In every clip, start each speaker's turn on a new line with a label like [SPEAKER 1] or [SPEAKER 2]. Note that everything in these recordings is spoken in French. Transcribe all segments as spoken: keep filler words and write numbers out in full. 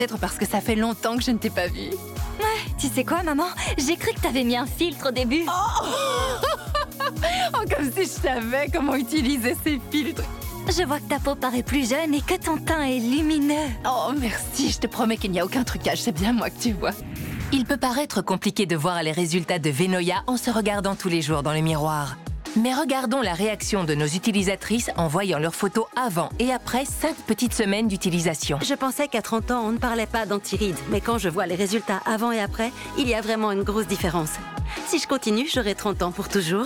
[SPEAKER 1] Peut-être parce que ça fait longtemps que je ne t'ai pas vue.
[SPEAKER 2] Ouais, tu sais quoi, maman? J'ai cru que t'avais mis un filtre au début.
[SPEAKER 1] Oh, oh comme si je savais comment utiliser ces filtres.
[SPEAKER 2] Je vois que ta peau paraît plus jeune et que ton teint est lumineux.
[SPEAKER 1] Oh, merci, je te promets qu'il n'y a aucun trucage, c'est bien moi que tu vois.
[SPEAKER 3] Il peut paraître compliqué de voir les résultats de Venoya en se regardant tous les jours dans le miroir. Mais regardons la réaction de nos utilisatrices en voyant leurs photos avant et après cinq petites semaines d'utilisation.
[SPEAKER 4] Je pensais qu'à trente ans, on ne parlait pas d'antirides. Mais quand je vois les résultats avant et après, il y a vraiment une grosse différence. Si je continue, j'aurai trente ans pour toujours.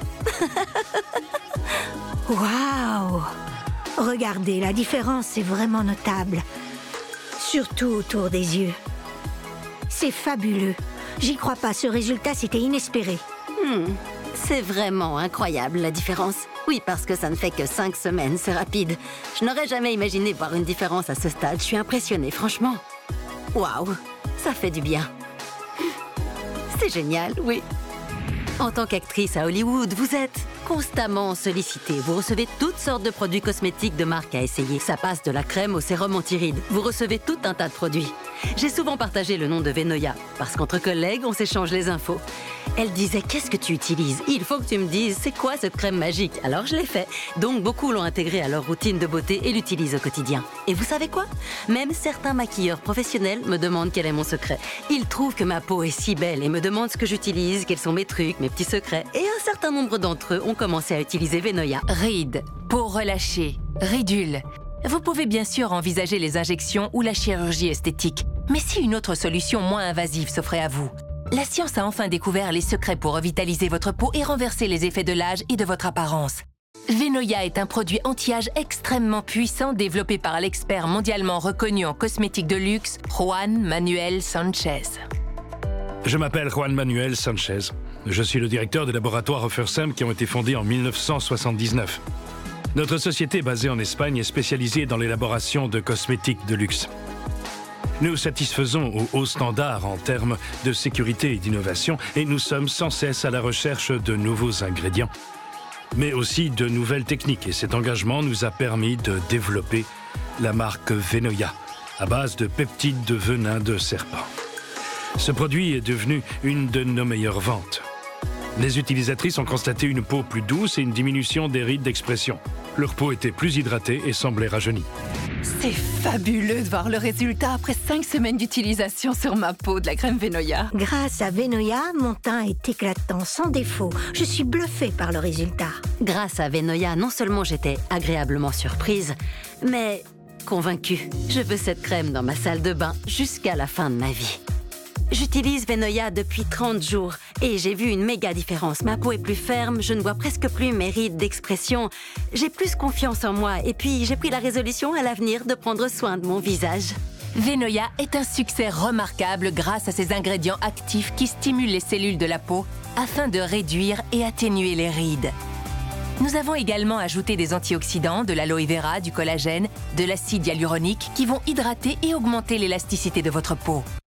[SPEAKER 5] Waouh! Regardez, la différence est vraiment notable. Surtout autour des yeux. C'est fabuleux. J'y crois pas, ce résultat, c'était inespéré.
[SPEAKER 4] Hmm. C'est vraiment incroyable, la différence. Oui, parce que ça ne fait que cinq semaines, c'est rapide. Je n'aurais jamais imaginé voir une différence à ce stade. Je suis impressionnée, franchement. Waouh, ça fait du bien. C'est génial, oui. En tant qu'actrice à Hollywood, vous êtes constamment sollicitée. Vous recevez toutes sortes de produits cosmétiques de marque à essayer. Ça passe de la crème au sérum anti-rides. Vous recevez tout un tas de produits. J'ai souvent partagé le nom de Venoya, parce qu'entre collègues, on s'échange les infos. Elle disait, qu'est-ce que tu utilises? Il faut que tu me dises, c'est quoi cette crème magique? Alors je l'ai fait. Donc beaucoup l'ont intégrée à leur routine de beauté et l'utilisent au quotidien. Et vous savez quoi? Même certains maquilleurs professionnels me demandent quel est mon secret. Ils trouvent que ma peau est si belle et me demandent ce que j'utilise, quels sont mes trucs, mes petits secrets. Et un certain nombre d'entre eux ont commencé à utiliser Venoya.
[SPEAKER 3] Rides, peau relâchée, ridules. Vous pouvez bien sûr envisager les injections ou la chirurgie esthétique. Mais si une autre solution moins invasive s'offrait à vous? La science a enfin découvert les secrets pour revitaliser votre peau et renverser les effets de l'âge et de votre apparence. Venoya est un produit anti-âge extrêmement puissant développé par l'expert mondialement reconnu en cosmétique de luxe, Juan Manuel Sanchez.
[SPEAKER 6] Je m'appelle Juan Manuel Sanchez. Je suis le directeur des laboratoires Offersam qui ont été fondés en mille neuf cent soixante-dix-neuf. Notre société basée en Espagne est spécialisée dans l'élaboration de cosmétiques de luxe. Nous satisfaisons aux hauts standards en termes de sécurité et d'innovation et nous sommes sans cesse à la recherche de nouveaux ingrédients, mais aussi de nouvelles techniques. Et cet engagement nous a permis de développer la marque Venoya, à base de peptides de venin de serpent. Ce produit est devenu une de nos meilleures ventes. Les utilisatrices ont constaté une peau plus douce et une diminution des rides d'expression. Leur peau était plus hydratée et semblait rajeunie.
[SPEAKER 1] C'est fabuleux de voir le résultat après cinq semaines d'utilisation sur ma peau de la crème Venoya.
[SPEAKER 5] Grâce à Venoya, mon teint est éclatant, sans défaut. Je suis bluffée par le résultat.
[SPEAKER 4] Grâce à Venoya, non seulement j'étais agréablement surprise, mais convaincue. Je veux cette crème dans ma salle de bain jusqu'à la fin de ma vie. J'utilise Venoya depuis trente jours et j'ai vu une méga différence. Ma peau est plus ferme, je ne vois presque plus mes rides d'expression. J'ai plus confiance en moi et puis j'ai pris la résolution à l'avenir de prendre soin de mon visage.
[SPEAKER 3] Venoya est un succès remarquable grâce à ses ingrédients actifs qui stimulent les cellules de la peau afin de réduire et atténuer les rides. Nous avons également ajouté des antioxydants, de l'aloe vera, du collagène, de l'acide hyaluronique qui vont hydrater et augmenter l'élasticité de votre peau.